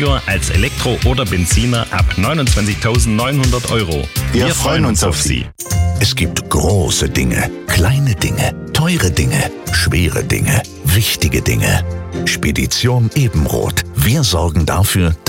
Junior als Elektro- oder Benziner ab 29.900 €. Wir freuen uns auf Sie. Es gibt große Dinge, kleine Dinge, teure Dinge, schwere Dinge, wichtige Dinge. Spedition Ebenroth. Wir sorgen dafür, dass